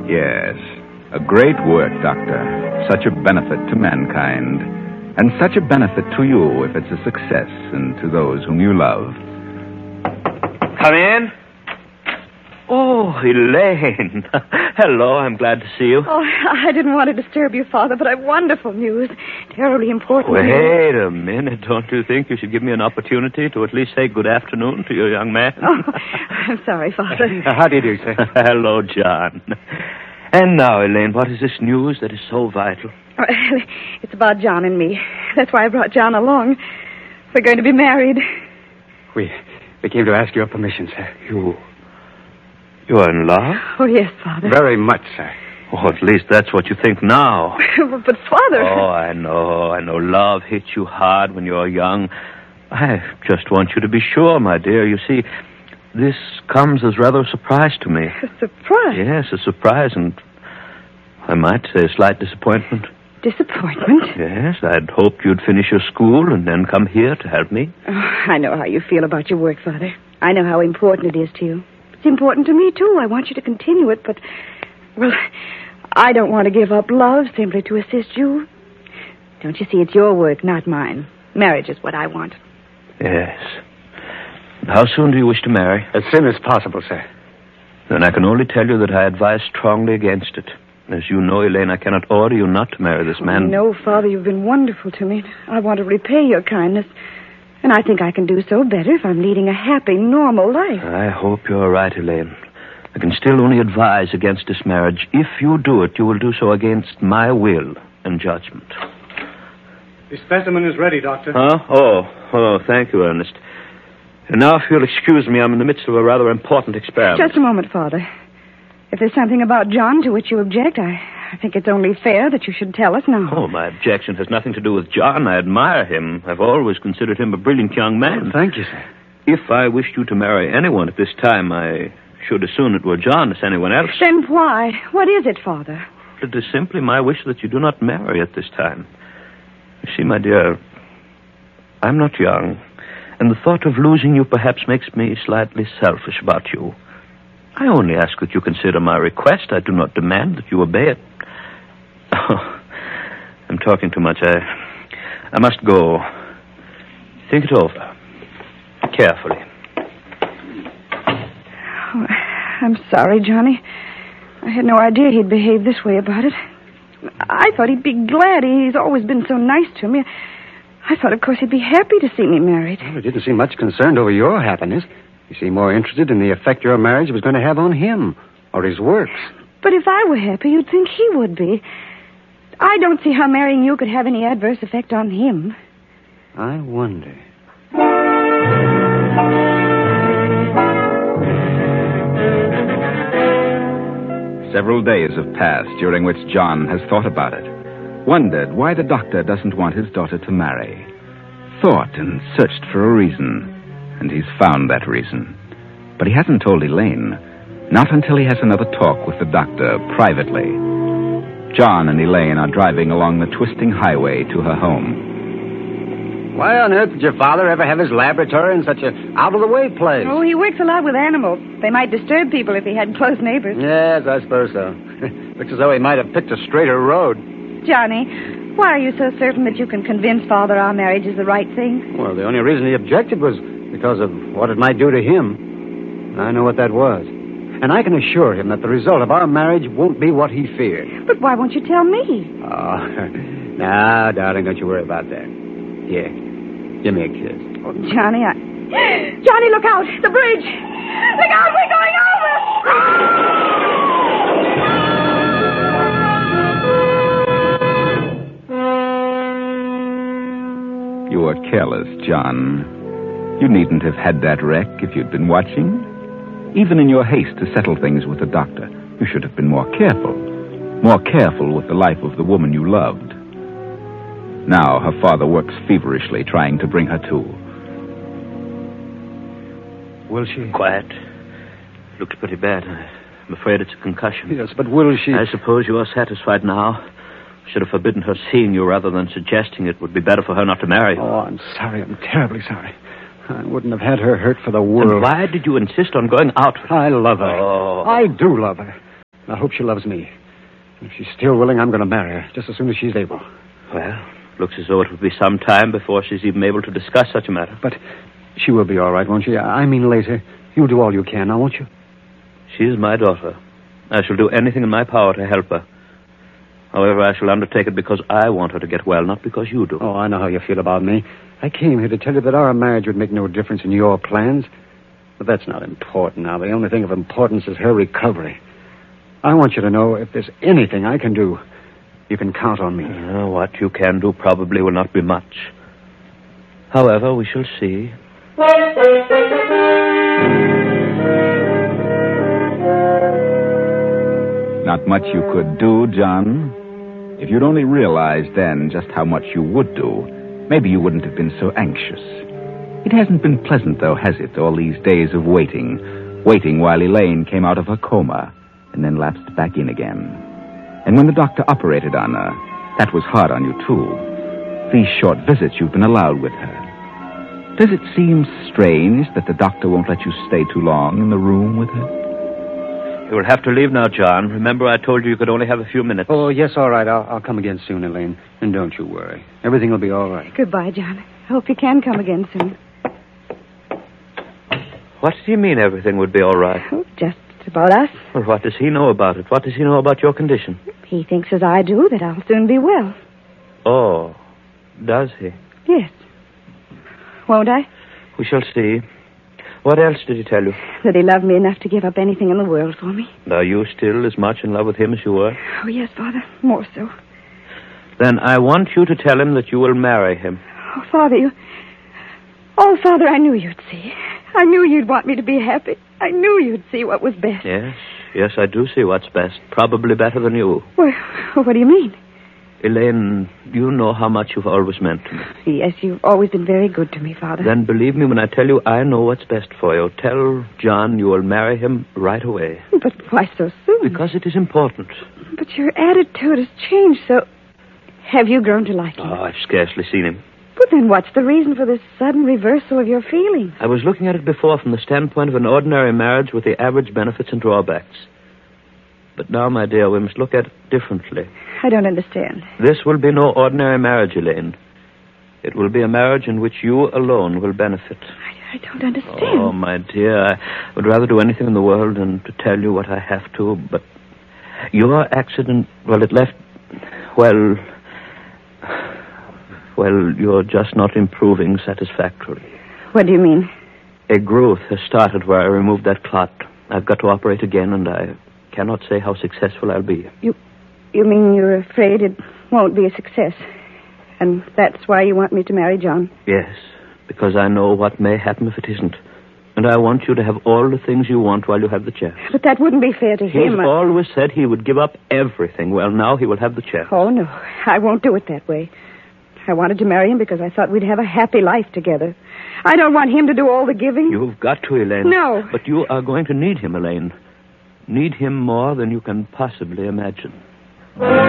Yes. A great work, Doctor. Such a benefit to mankind. And such a benefit to you if it's a success, and to those whom you love. Come in. Oh, Elaine. Hello, I'm glad to see you. Oh, I didn't want to disturb you, Father, but I've wonderful news. Terribly important news. Wait a minute. Don't you think you should give me an opportunity to at least say good afternoon to your young man? Oh, I'm sorry, Father. How do you do, sir? Hello, John. And now, Elaine, what is this news that is so vital? It's about John and me. That's why I brought John along. We're going to be married. We came to ask your permission, sir. You are in love? Oh, yes, Father. Very much, sir. Oh, at least that's what you think now. But, Father... Oh, I know. Love hits you hard when you're young. I just want you to be sure, my dear. You see, this comes as rather a surprise to me. A surprise? Yes, a surprise, and I might say a slight disappointment. Disappointment? Yes, I'd hoped you'd finish your school and then come here to help me. Oh, I know how you feel about your work, Father. I know how important it is to you. It's important to me, too. I want you to continue it, but... Well, I don't want to give up love simply to assist you. Don't you see, it's your work, not mine. Marriage is what I want. Yes. How soon do you wish to marry? As soon as possible, sir. Then I can only tell you that I advise strongly against it. As you know, Elaine, I cannot order you not to marry this man. No, Father, you've been wonderful to me. I want to repay your kindness. And I think I can do so better if I'm leading a happy, normal life. I hope you're right, Elaine. I can still only advise against this marriage. If you do it, you will do so against my will and judgment. The specimen is ready, Doctor. Huh? Oh, thank you, Ernest. And now, if you'll excuse me, I'm in the midst of a rather important experiment. Just a moment, Father. If there's something about John to which you object, I think it's only fair that you should tell us now. Oh, my objection has nothing to do with John. I admire him. I've always considered him a brilliant young man. Oh, thank you, sir. If I wished you to marry anyone at this time, I should as soon it were John as anyone else. Then why? What is it, Father? It is simply my wish that you do not marry at this time. You see, my dear, I'm not young, and the thought of losing you perhaps makes me slightly selfish about you. I only ask that you consider my request. I do not demand that you obey it. Oh, I'm talking too much. I must go. Think it over. Carefully. Oh, I'm sorry, Johnny. I had no idea he'd behave this way about it. I thought he'd be glad. He's always been so nice to me. I thought, of course, he'd be happy to see me married. Well, he didn't seem much concerned over your happiness. He seemed more interested in the effect your marriage was going to have on him or his works. But if I were happy, you'd think he would be. I don't see how marrying you could have any adverse effect on him. I wonder. Several days have passed during which John has thought about it. Wondered why the doctor doesn't want his daughter to marry. Thought and searched for a reason. And he's found that reason. But he hasn't told Elaine. Not until he has another talk with the doctor privately. John and Elaine are driving along the twisting highway to her home. Why on earth did your father ever have his laboratory in such an out-of-the-way place? Oh, he works a lot with animals. They might disturb people if he had close neighbors. Yes, I suppose so. Looks as though he might have picked a straighter road. Johnny, why are you so certain that you can convince Father our marriage is the right thing? Well, the only reason he objected was because of what it might do to him. I know what that was. And I can assure him that the result of our marriage won't be what he feared. But why won't you tell me? Oh, now, darling, don't you worry about that. Here, give me a kiss. Oh, Johnny, Johnny, look out! The bridge! Look out, we're going over! You were careless, John. You needn't have had that wreck if you'd been watching. Even in your haste to settle things with the doctor, you should have been more careful. More careful with the life of the woman you loved. Now her father works feverishly trying to bring her to. Will she? Quiet. Looks pretty bad. I'm afraid it's a concussion. Yes, but will she? I suppose you are satisfied now. Should have forbidden her seeing you rather than suggesting it would be better for her not to marry you. Oh, I'm sorry. I'm terribly sorry. I wouldn't have had her hurt for the world. And why did you insist on going out with her? I love her. Oh. I do love her. I hope she loves me. If she's still willing, I'm going to marry her just as soon as she's able. Well, looks as though it will be some time before she's even able to discuss such a matter. But she will be all right, won't she? I mean later. You'll do all you can now, won't you? She is my daughter. I shall do anything in my power to help her. However, I shall undertake it because I want her to get well, not because you do. Oh, I know how you feel about me. I came here to tell you that our marriage would make no difference in your plans. But that's not important now. The only thing of importance is her recovery. I want you to know if there's anything I can do, you can count on me. What you can do probably will not be much. However, we shall see. Not much you could do, John. If you'd only realized then just how much you would do, maybe you wouldn't have been so anxious. It hasn't been pleasant, though, has it, all these days of waiting while Elaine came out of her coma and then lapsed back in again. And when the doctor operated on her, that was hard on you, too. These short visits you've been allowed with her. Does it seem strange that the doctor won't let you stay too long in the room with her? You will have to leave now, John. Remember, I told you could only have a few minutes. Oh, yes, all right. I'll come again soon, Elaine. And don't you worry. Everything will be all right. Goodbye, John. I hope you can come again soon. What do you mean everything would be all right? Oh, just about us. Well, what does he know about it? What does he know about your condition? He thinks as I do that I'll soon be well. Oh, does he? Yes. Won't I? We shall see. What else did he tell you? That he loved me enough to give up anything in the world for me. Are you still as much in love with him as you were? Oh, yes, Father. More so. Then I want you to tell him that you will marry him. Oh, Father, Oh, Father, I knew you'd see. I knew you'd want me to be happy. I knew you'd see what was best. Yes, I do see what's best. Probably better than you. Well, what do you mean? Elaine, you know how much you've always meant to me. Yes, you've always been very good to me, Father. Then believe me when I tell you I know what's best for you. Tell John you will marry him right away. But why so soon? Because it is important. But your attitude has changed, so... Have you grown to like him? Oh, I've scarcely seen him. But then what's the reason for this sudden reversal of your feelings? I was looking at it before from the standpoint of an ordinary marriage with the average benefits and drawbacks. But now, my dear, we must look at it differently. I don't understand. This will be no ordinary marriage, Elaine. It will be a marriage in which you alone will benefit. I don't understand. Oh, my dear, I would rather do anything in the world than to tell you what I have to, but your accident, well, it left... Well, you're just not improving satisfactorily. What do you mean? A growth has started where I removed that clot. I've got to operate again, and I cannot say how successful I'll be. You mean you're afraid it won't be a success? And that's why you want me to marry John? Yes, because I know what may happen if it isn't. And I want you to have all the things you want while you have the chance. But that wouldn't be fair to him. He's always said he would give up everything. Well, now he will have the chance. Oh, no. I won't do it that way. I wanted to marry him because I thought we'd have a happy life together. I don't want him to do all the giving. You've got to, Elaine. No. But you are going to need him, Elaine. Need him more than you can possibly imagine.